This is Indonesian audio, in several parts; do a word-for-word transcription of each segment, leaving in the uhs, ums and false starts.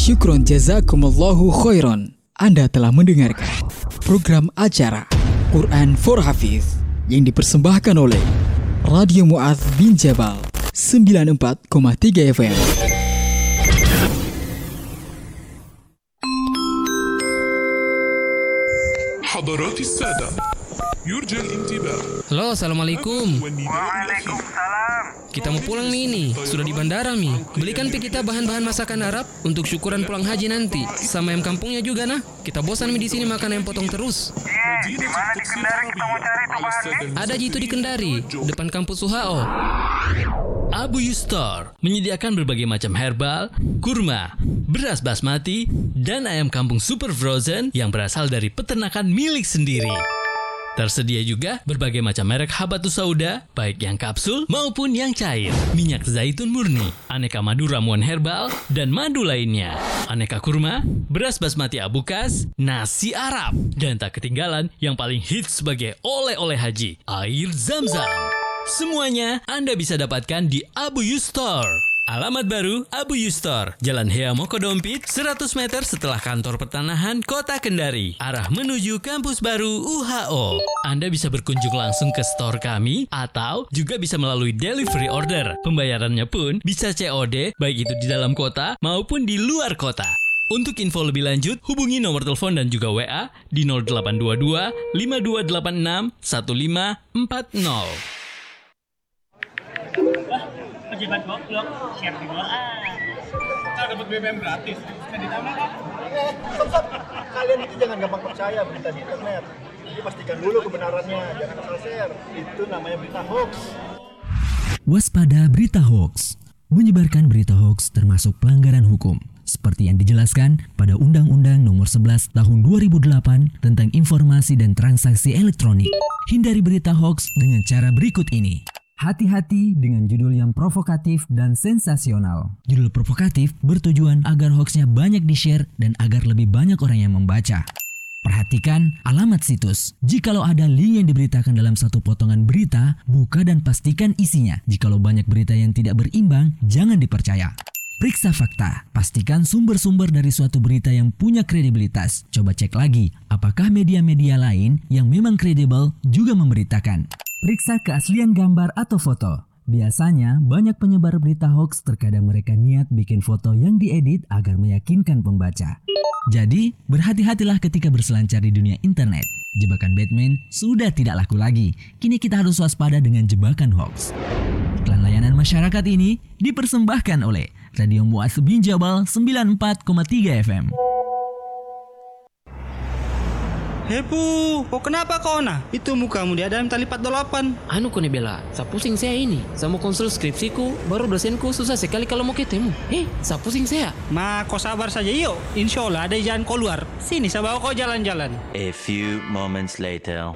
Syukron jazakumullahu khairan. Anda telah mendengarkan program acara Quran for Hafiz yang dipersembahkan oleh Radio Mu'adz bin Jabal sembilan puluh empat koma tiga F M. حضرات السادة يرجى الانتباه. Halo, assalamualaikum. Waalaikumsalam. Kita mau pulang nih ini, sudah di bandara nih. Belikan pi kita bahan-bahan masakan Arab untuk syukuran pulang haji nanti. Sama ayam kampungnya juga nah. Kita bosan nih di sini makan ayam potong terus. Iya, di mana di Kendari kita mau cari tuh bahan nih? Ada jitu di Kendari, depan kampus U H O. Abu Yustor menyediakan berbagai macam herbal, kurma, beras basmati, dan ayam kampung super frozen yang berasal dari peternakan milik sendiri. Tersedia juga berbagai macam merek habatus sauda, baik yang kapsul maupun yang cair, minyak zaitun murni, aneka madu ramuan herbal, dan madu lainnya, aneka kurma, beras basmati abukas, nasi Arab, dan tak ketinggalan yang paling hits sebagai oleh-oleh haji, air Zam-Zam. Semuanya Anda bisa dapatkan di Abu Yustor. Alamat baru Abu Yustor, Jalan Hea Mokodompit, seratus meter setelah kantor pertanahan Kota Kendari, arah menuju kampus baru U H O. Anda bisa berkunjung langsung ke store kami atau juga bisa melalui delivery order. Pembayarannya pun bisa C O D, baik itu di dalam kota maupun di luar kota. Untuk info lebih lanjut, hubungi nomor telepon dan juga W A di nol delapan dua dua lima dua delapan enam satu lima empat nol. Pejabat goblok, share di bawah. Kita dapat B B M gratis. Bisa ditambah kan? Eh, stop, stop. Kalian itu jangan gampang percaya berita di internet. Jadi pastikan dulu kebenarannya, jangan asal share. Itu namanya berita hoax. Waspada berita hoax. Menyebarkan berita hoax termasuk pelanggaran hukum, seperti yang dijelaskan pada Undang-Undang Nomor sebelas Tahun dua ribu delapan tentang Informasi dan Transaksi Elektronik. Hindari berita hoax dengan cara berikut ini. Hati-hati dengan judul yang provokatif dan sensasional. Judul provokatif bertujuan agar hoaxnya banyak di-share dan agar lebih banyak orang yang membaca. Perhatikan alamat situs. Jikalau ada link yang diberitakan dalam satu potongan berita, buka dan pastikan isinya. Jikalau banyak berita yang tidak berimbang, jangan dipercaya. Periksa fakta. Pastikan sumber-sumber dari suatu berita yang punya kredibilitas. Coba cek lagi, apakah media-media lain yang memang kredibel juga memberitakan. Periksa keaslian gambar atau foto. Biasanya, banyak penyebar berita hoax terkadang mereka niat bikin foto yang diedit agar meyakinkan pembaca. Jadi, berhati-hatilah ketika berselancar di dunia internet. Jebakan Batman sudah tidak laku lagi. Kini kita harus waspada dengan jebakan hoax. Iklan layanan masyarakat ini dipersembahkan oleh Radio Mu'adz bin Jabal sembilan puluh empat koma tiga F M. Hepu, kok kenapa kau nah? Itu mukamu di dalam tali empat puluh delapan. Anu kone bela, sa pusing saya ini. Saya mau konsul skripsiku, baru dosenku susah sekali kalau mau ketemu. Eh, sa pusing saya. Ma, kau sabar saja yuk. Insya Allah ada jalan keluar. Sini, saya bawa kau jalan-jalan. A few moments later.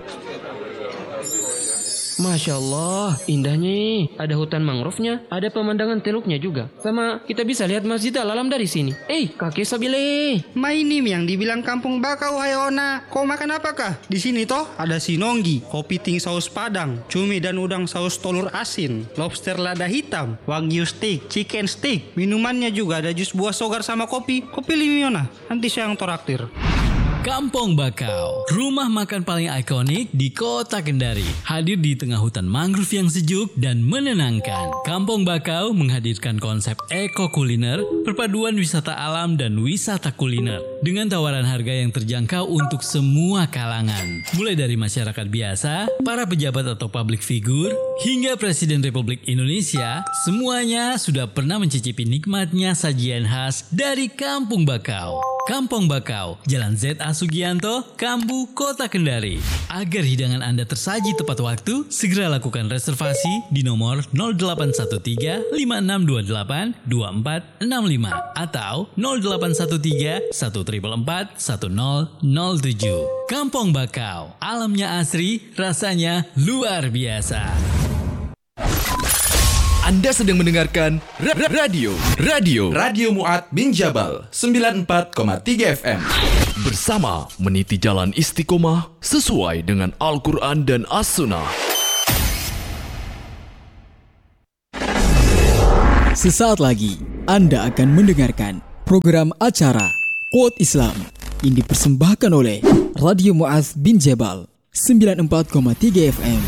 Masya Allah, indahnya nih. Ada hutan mangrove-nya, ada pemandangan teluknya juga. Sama kita bisa lihat Masjid Al-Alam dari sini. Eh, kakek Sabile. Ma ini yang dibilang kampung bakau Hayona. Kau makan apakah? Di sini toh ada sinonggi, kopi ting saus padang, cumi dan udang saus telur asin, lobster lada hitam, wagyu steak, chicken steak. Minumannya juga ada jus buah sogar sama kopi. Kopi limiona. Nanti saya yang toraktir. Kampung Bakau, rumah makan paling ikonik di Kota Kendari. Hadir di tengah hutan mangrove yang sejuk dan menenangkan. Kampung Bakau menghadirkan konsep eko kuliner, perpaduan wisata alam dan wisata kuliner. Dengan tawaran harga yang terjangkau untuk semua kalangan. Mulai dari masyarakat biasa, para pejabat atau public figure, hingga Presiden Republik Indonesia, semuanya sudah pernah mencicipi nikmatnya sajian khas dari Kampung Bakau. Kampung Bakau, Jalan Z A Sugianto, Kambu, Kota Kendari. Agar hidangan Anda tersaji tepat waktu, segera lakukan reservasi di nomor nol delapan satu tiga lima enam dua delapan dua empat enam lima atau nol delapan satu tiga satu empat empat satu nol nol tujuh. Kampung Bakau, alamnya asri, rasanya luar biasa. Anda sedang mendengarkan ra- ra- radio Radio Radio Mu'adz bin Jabal sembilan puluh empat koma tiga F M. Bersama meniti jalan istiqomah sesuai dengan Al-Quran dan As-Sunnah. Sesaat lagi Anda akan mendengarkan Program acara Quote Islam yang dipersembahkan oleh Radio Mu'adz bin Jabal sembilan puluh empat koma tiga F M.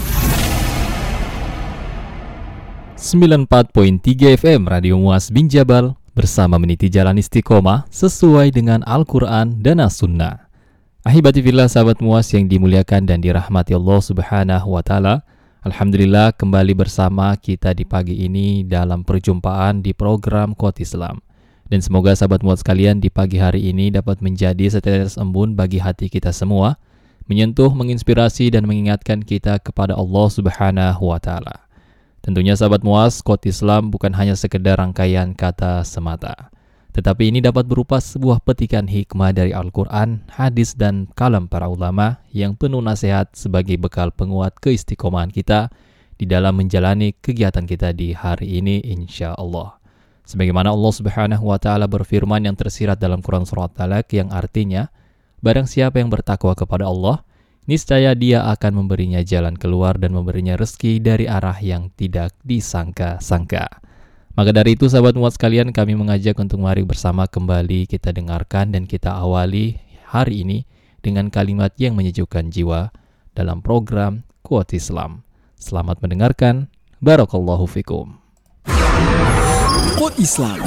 sembilan puluh empat koma tiga F M Radio Mu'adz bin Jabal bersama meniti jalan istiqomah sesuai dengan Al-Quran dan As-Sunnah. Ahibati fillah, sahabat Mu'adz yang dimuliakan dan dirahmati Allah Subhanahu wa Ta'ala. Alhamdulillah kembali bersama kita di pagi ini dalam perjumpaan di program Quote Islam. Dan semoga sahabat Mu'adz sekalian di pagi hari ini dapat menjadi setetes embun bagi hati kita semua, menyentuh, menginspirasi dan mengingatkan kita kepada Allah Subhanahu wa Ta'ala. Tentunya sahabat Mu'adz, Quote Islam bukan hanya sekedar rangkaian kata semata, tetapi ini dapat berupa sebuah petikan hikmah dari Al-Quran, hadis dan kalam para ulama yang penuh nasihat sebagai bekal penguat keistiqomahan kita di dalam menjalani kegiatan kita di hari ini insya Allah. Sebagaimana Allah Subhanahu wa Ta'ala berfirman yang tersirat dalam Quran Surat Talaq yang artinya, barang siapa yang bertakwa kepada Allah, niscaya dia akan memberinya jalan keluar dan memberinya rezeki dari arah yang tidak disangka-sangka. Maka dari itu sahabat Mu'adz sekalian, kami mengajak untuk mari bersama kembali kita dengarkan dan kita awali hari ini dengan kalimat yang menyejukkan jiwa dalam program Quote Islam. Selamat mendengarkan. Barakallahu fikum. Quote Islam.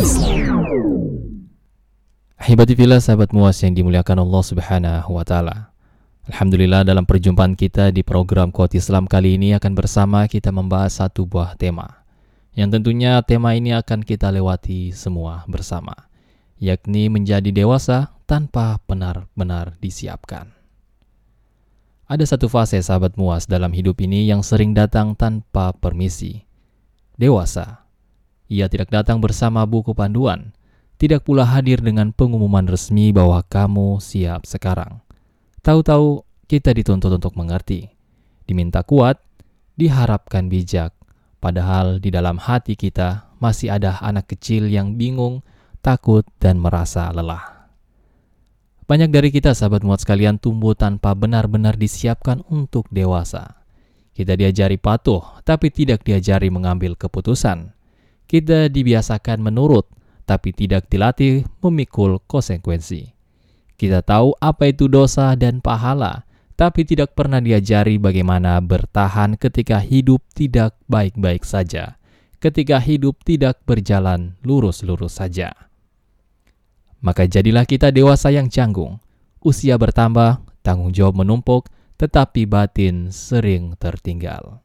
Ahibati fillah, sahabat Mu'adz yang dimuliakan Allah Subhanahu wa Ta'ala. Alhamdulillah dalam perjumpaan kita di program Quote Islam kali ini akan bersama kita membahas satu buah tema, yang tentunya tema ini akan kita lewati semua bersama, yakni menjadi dewasa tanpa benar-benar disiapkan. Ada satu fase sahabat Mu'adz dalam hidup ini yang sering datang tanpa permisi. Dewasa. Ia tidak datang bersama buku panduan, tidak pula hadir dengan pengumuman resmi bahwa kamu siap sekarang. Tahu-tahu kita dituntut untuk mengerti, diminta kuat, diharapkan bijak, padahal di dalam hati kita masih ada anak kecil yang bingung, takut, dan merasa lelah. Banyak dari kita sahabat Mu'adz sekalian tumbuh tanpa benar-benar disiapkan untuk dewasa. Kita diajari patuh, tapi tidak diajari mengambil keputusan. Kita dibiasakan menurut, tapi tidak dilatih memikul konsekuensi. Kita tahu apa itu dosa dan pahala, tapi tidak pernah diajari bagaimana bertahan ketika hidup tidak baik-baik saja, ketika hidup tidak berjalan lurus-lurus saja. Maka jadilah kita dewasa yang canggung, usia bertambah, tanggung jawab menumpuk, tetapi batin sering tertinggal.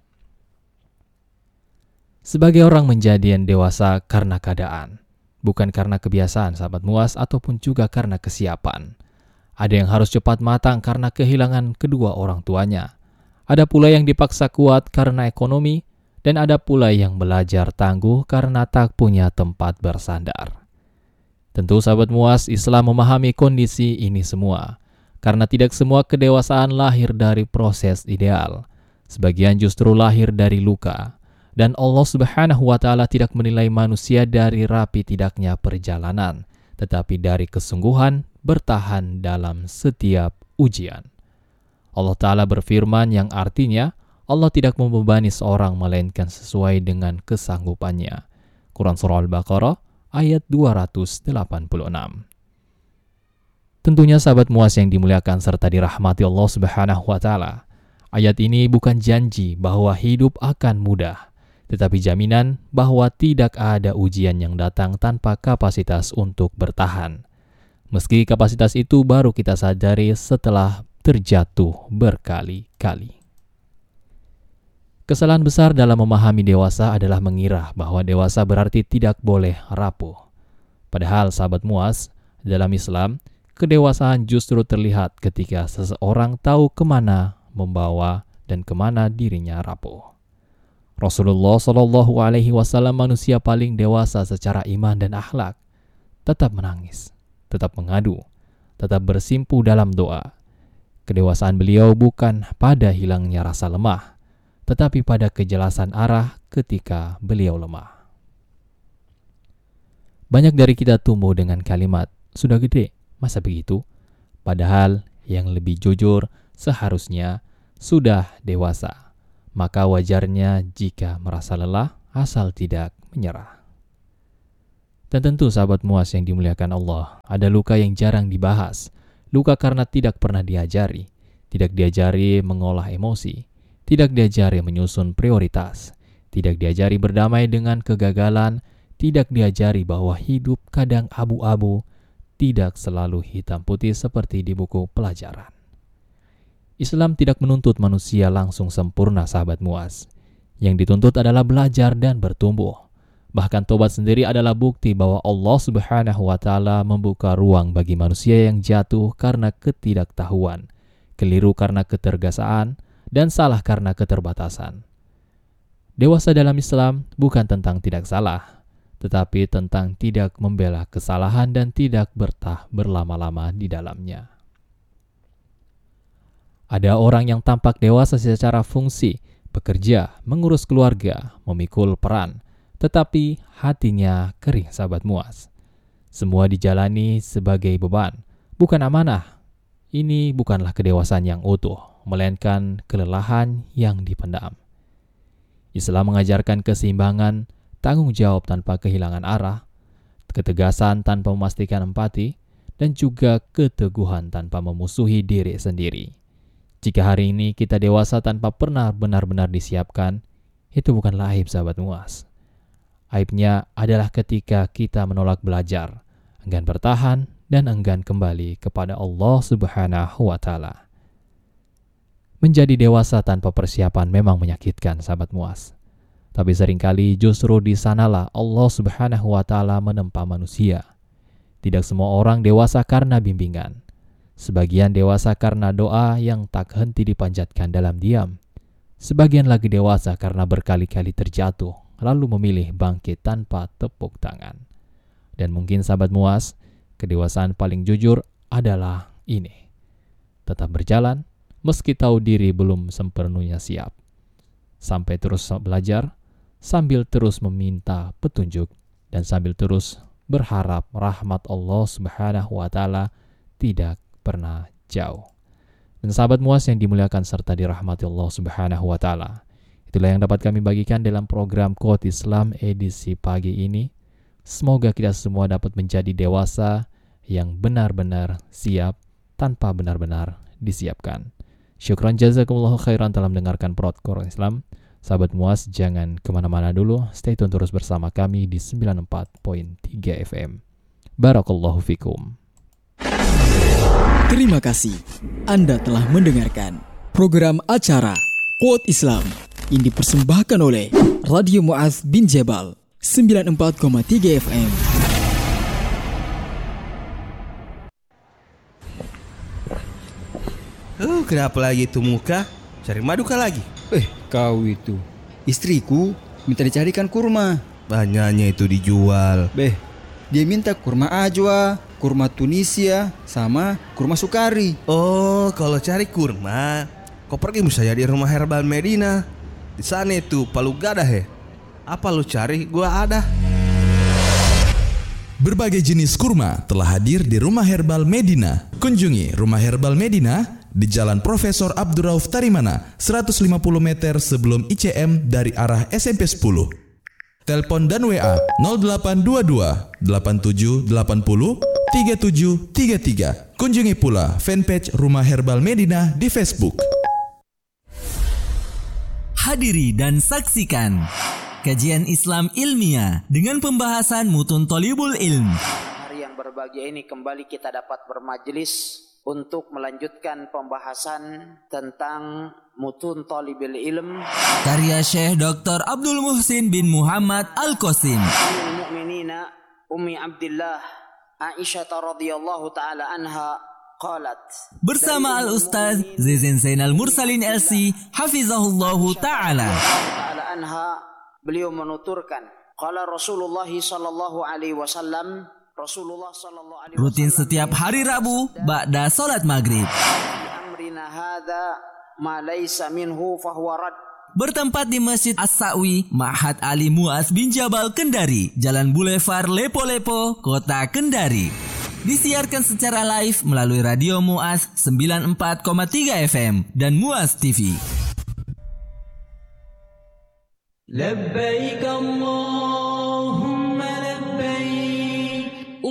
Sebagai orang menjadi yang dewasa karena keadaan, bukan karena kebiasaan sahabat Mu'adz ataupun juga karena kesiapan. Ada yang harus cepat matang karena kehilangan kedua orang tuanya. Ada pula yang dipaksa kuat karena ekonomi, dan ada pula yang belajar tangguh karena tak punya tempat bersandar. Tentu sahabat Mu'adz, Islam memahami kondisi ini semua, karena tidak semua kedewasaan lahir dari proses ideal. Sebagian justru lahir dari luka. Dan Allah Subhanahu wa Ta'ala tidak menilai manusia dari rapi tidaknya perjalanan, tetapi dari kesungguhan bertahan dalam setiap ujian. Allah Ta'ala berfirman yang artinya, Allah tidak membebani seorang melainkan sesuai dengan kesanggupannya. Quran Surah Al-Baqarah ayat dua ratus delapan puluh enam. Tentunya sahabat Mu'adz yang dimuliakan serta dirahmati Allah Subhanahu wa Ta'ala, ayat ini bukan janji bahwa hidup akan mudah, tetapi jaminan bahwa tidak ada ujian yang datang tanpa kapasitas untuk bertahan. Meski kapasitas itu baru kita sadari setelah terjatuh berkali-kali. Kesalahan besar dalam memahami dewasa adalah mengira bahwa dewasa berarti tidak boleh rapuh. Padahal sahabat Mu'adz, dalam Islam, kedewasaan justru terlihat ketika seseorang tahu kemana membawa dan kemana dirinya rapuh. Rasulullah Shallallahu Alaihi Wasallam, manusia paling dewasa secara iman dan akhlak, tetap menangis, tetap mengadu, tetap bersimpu dalam doa. Kedewasaan beliau bukan pada hilangnya rasa lemah, tetapi pada kejelasan arah ketika beliau lemah. Banyak dari kita tumbuh dengan kalimat, sudah gede, masa begitu? Padahal yang lebih jujur seharusnya sudah dewasa. Maka wajarnya jika merasa lelah, asal tidak menyerah. Dan tentu sahabat Muaz yang dimuliakan Allah, ada luka yang jarang dibahas. Luka karena tidak pernah diajari, tidak diajari mengolah emosi, tidak diajari menyusun prioritas, tidak diajari berdamai dengan kegagalan, tidak diajari bahwa hidup kadang abu-abu, tidak selalu hitam putih seperti di buku pelajaran. Islam tidak menuntut manusia langsung sempurna sahabat Muaz. Yang dituntut adalah belajar dan bertumbuh. Bahkan tobat sendiri adalah bukti bahwa Allah Subhanahu wa Ta'ala membuka ruang bagi manusia yang jatuh karena ketidaktahuan, keliru karena ketergesaan, dan salah karena keterbatasan. Dewasa dalam Islam bukan tentang tidak salah, tetapi tentang tidak membela kesalahan dan tidak bertah berlama-lama di dalamnya. Ada orang yang tampak dewasa secara fungsi, bekerja, mengurus keluarga, memikul peran, tetapi hatinya kering sahabat Muaz. Semua dijalani sebagai beban, bukan amanah. Ini bukanlah kedewasaan yang utuh, melainkan kelelahan yang dipendam. Islam mengajarkan keseimbangan, tanggung jawab tanpa kehilangan arah, ketegasan tanpa memastikan empati, dan juga keteguhan tanpa memusuhi diri sendiri. Jika hari ini kita dewasa tanpa pernah benar-benar disiapkan, itu bukanlah aib sahabat Muaz. Aibnya adalah ketika kita menolak belajar, enggan bertahan, dan enggan kembali kepada Allah Subhanahu wa Ta'ala. Menjadi dewasa tanpa persiapan memang menyakitkan sahabat Muaz. Tapi seringkali justru di sanalah Allah Subhanahu wa Ta'ala menempa manusia. Tidak semua orang dewasa karena bimbingan. Sebagian dewasa karena doa yang tak henti dipanjatkan dalam diam. Sebagian lagi dewasa karena berkali-kali terjatuh, lalu memilih bangkit tanpa tepuk tangan. Dan mungkin sahabat Muaz, kedewasaan paling jujur adalah ini. Tetap berjalan, meski tahu diri belum sepenuhnya siap. Sampai terus belajar, sambil terus meminta petunjuk, dan sambil terus berharap rahmat Allah Subhanahu wa Ta'ala tidak pernah jauh. Dan sahabat Muaz yang dimuliakan serta dirahmati Allah Subhanahu wa Ta'ala, itulah yang dapat kami bagikan dalam program Quote Islam edisi pagi ini. Semoga kita semua dapat menjadi dewasa yang benar-benar siap tanpa benar-benar disiapkan. Syukran jazakumullahu khairan telah mendengarkan program Islam. Sahabat Muaz, jangan kemana-mana dulu. Stay tune terus bersama kami di sembilan puluh empat koma tiga F M. Barakallahu fikum. Terima kasih Anda telah mendengarkan program acara Quote Islam yang dipersembahkan oleh Radio Muaz bin Jabal sembilan puluh empat koma tiga F M. Oh, kenapa lagi itu muka? Cari madu kah lagi? Eh, kau itu. Istriku minta dicarikan kurma. Banyaknya itu dijual. Beh, dia minta kurma ajwa, kurma Tunisia, sama kurma sukari. Oh, kalau cari kurma, kau pergi misalnya di rumah herbal Medina. Di sana itu palu gadah he. Apa lu cari? Gua ada. Berbagai jenis kurma telah hadir di Rumah Herbal Medina. Kunjungi Rumah Herbal Medina di Jalan Profesor Abdurrauf Tarimana, seratus lima puluh meter sebelum I C M dari arah S M P sepuluh. Telepon dan W A nol delapan dua dua delapan tujuh delapan nol tiga tujuh tiga tiga. Kunjungi pula fanpage Rumah Herbal Medina di Facebook. Hadiri dan saksikan kajian Islam ilmiah dengan pembahasan Mutun Thalibul Ilm. Hari yang berbahagia ini kembali kita dapat bermajelis untuk melanjutkan pembahasan tentang Mutun Thalibul Ilm karya Syekh Doktor Abdul Muhsin bin Muhammad Al-Qasim. Ummul Mukminina Ummi Abdillah Aisyah radhiyallahu taala anha qalat. Bersama Al-Ustaz Zain Zainal Mursalin L C hafizahullahu taala. Taala anha, beliau menuturkan, qala Rasulullah sallallahu alaihi wasallam, Rasulullah sallallahu alaihi wasallam rutin setiap hari Rabu ba'da salat maghrib. Amrina hadza ma laysa minhu fahuwa rad. Bertempat di Masjid As-Sa'wi, Ma'had Ali Muaz bin Jabal Kendari, Jalan Boulevard Lepo-Lepo, Kota Kendari. Disiarkan secara live melalui Radio Muaz sembilan puluh empat koma tiga F M dan Muaz T V. Labbaik Allahumma labbaik.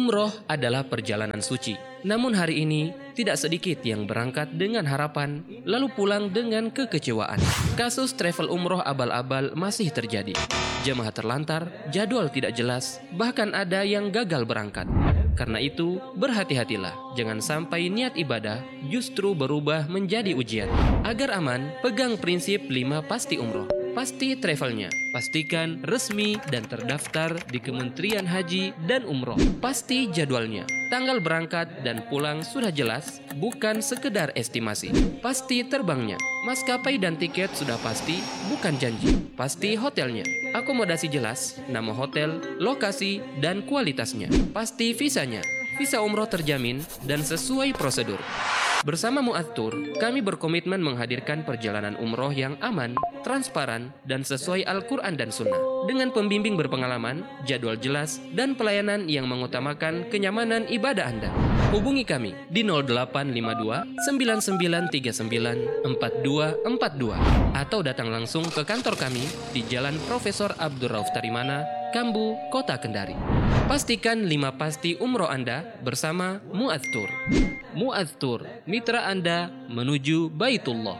Umroh adalah perjalanan suci. Namun hari ini tidak sedikit yang berangkat dengan harapan lalu pulang dengan kekecewaan. Kasus travel umroh abal-abal masih terjadi. Jemaah terlantar, jadwal tidak jelas, bahkan ada yang gagal berangkat. Karena itu, berhati-hatilah. Jangan sampai niat ibadah justru berubah menjadi ujian. Agar aman, pegang prinsip lima pasti umroh. Pasti travelnya, pastikan resmi dan terdaftar di Kementerian Haji dan Umroh. Pasti jadwalnya, tanggal berangkat dan pulang sudah jelas, bukan sekedar estimasi. Pasti terbangnya, maskapai dan tiket sudah pasti, bukan janji. Pasti hotelnya, akomodasi jelas, nama hotel, lokasi, dan kualitasnya. Pasti visanya, visa umroh terjamin dan sesuai prosedur. Bersama Mu'adz Tour, kami berkomitmen menghadirkan perjalanan umroh yang aman, transparan, dan sesuai Al-Quran dan Sunnah. Dengan pembimbing berpengalaman, jadwal jelas, dan pelayanan yang mengutamakan kenyamanan ibadah Anda. Hubungi kami di nol delapan lima dua sembilan sembilan tiga sembilan empat dua empat dua atau datang langsung ke kantor kami di Jalan Profesor Abdul Rauf Tarimana, Kambu, Kota Kendari. Pastikan lima pasti umroh Anda bersama Mu'adz Tour. Mu'adz Tour, mitra Anda menuju Baitullah.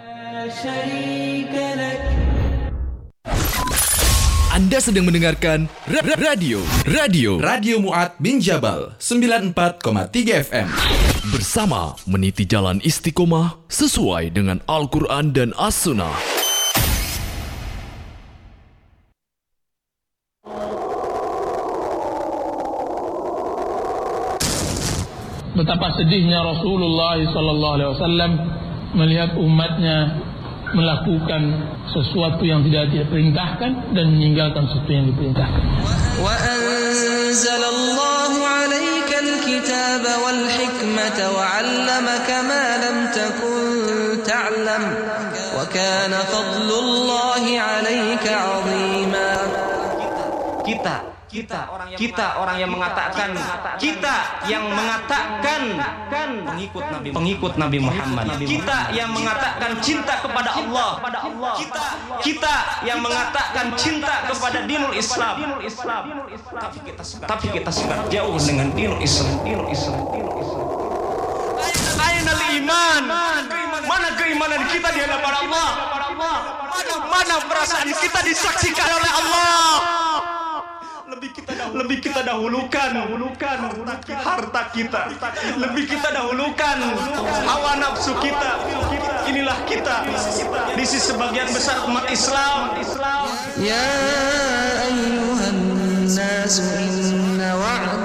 Anda sedang mendengarkan ra- ra- radio Radio Radio Mu'adz bin Jabal sembilan puluh empat koma tiga F M. Bersama meniti jalan istiqomah sesuai dengan Al-Quran dan As-Sunnah. Betapa sedihnya Rasulullah sallallahu alaihi wasallam melihat umatnya melakukan sesuatu yang tidak diperintahkan dan meninggalkan sesuatu yang diperintahkan. Wa anzalallahu 'alaika al-kitaba wal hikmata wa 'allamaka ma lam takun ta'lam wa kana fadlullahi 'alaika 'azima. Kita Kita, kita orang yang mengatakan, kita yang mengatakan pengikut Nabi, pengikut Nabi Muhammad. Kita yang mengatakan cinta kepada Allah. Kita, kita yang mengatakan cinta kepada dinul Islam. Tapi kita, tapi kita sangat jauh dengan dinul Islam. Dinul Islam. Ainal iman. Mana keimanan kita di hadapan Allah? Mana, mana perasaan kita disaksikan oleh Allah? Lebih kita dahulukan, lebih kita dahulukan, dahulukan harta kita, lebih kita dahulukan hawa nafsu kita. Inilah kita di sisi sebagian besar umat Islam. Ya ayyuhan nas inna wa'da